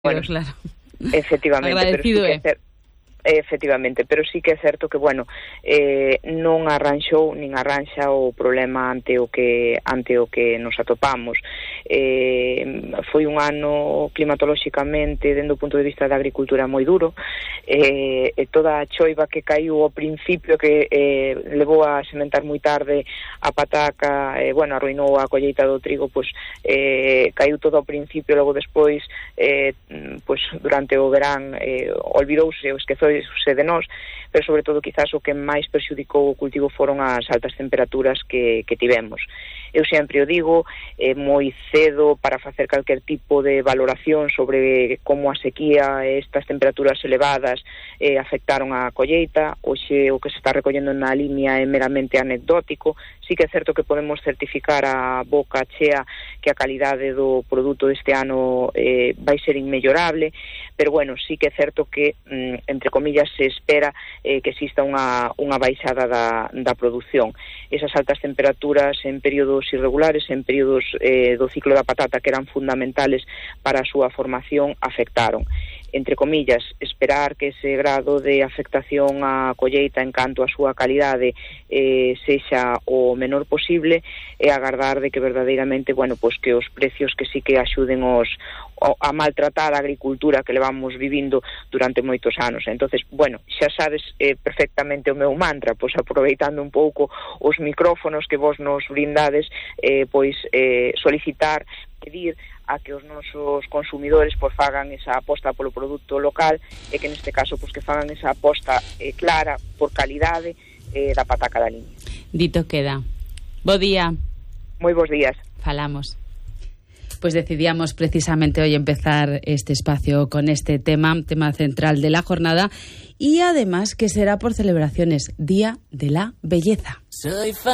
Bueno, claro. Efectivamente, agradecido, pero sí que efectivamente, pero sí que é certo que, bueno, non arranxou nin arranxa o problema ante o que nos atopamos. Foi un ano climatolóxicamente, dende o punto de vista da agricultura, moi duro, e toda a choiva que caiu ao principio, que levou a sementar moi tarde a pataca, bueno, arruinou a colleita do trigo, pois caiu todo ao principio, logo despois, pois durante o verán olvidouse ou esquezouse de nós, pero sobre todo quizás o que máis perxudicou o cultivo foron as altas temperaturas que tivemos. Eu sempre o digo, moi cedo para facer calquer tipo de valoración sobre como a sequía e estas temperaturas elevadas afectaron a colleita. Hoxe o que se está recollendo na liña é meramente anecdótico. Sí que é certo que podemos certificar a boca chea que a calidade do produto deste ano vai ser inmellorable, pero bueno, sí que é certo que, entre comillas, se espera que exista unha baixada da produción. Esas altas temperaturas en períodos irregulares, en períodos do ciclo da patata que eran fundamentales para a súa formación, afectaron. Entre comillas, esperar que ese grado de afectación á colleita en canto a súa calidade sexa o menor posible e agardar de que verdadeiramente, bueno, pois que os precios que sí que axuden a maltratar a agricultura que levamos vivindo durante moitos anos. Entonces, bueno, xa sabes perfectamente o meu mantra, pois aproveitando un pouco os micrófonos que vos nos brindades, pois solicitar, pedir a que os nosos consumidores pois fagan esa aposta polo produto local e que neste caso pois que fagan esa aposta clara por calidade da pataca da liña. Dito queda. Bo día. Moi bons días. Falamos. Pues decidíamos precisamente hoy empezar este espacio con este tema central de la jornada, y además que será por celebraciones, Día de la Belleza.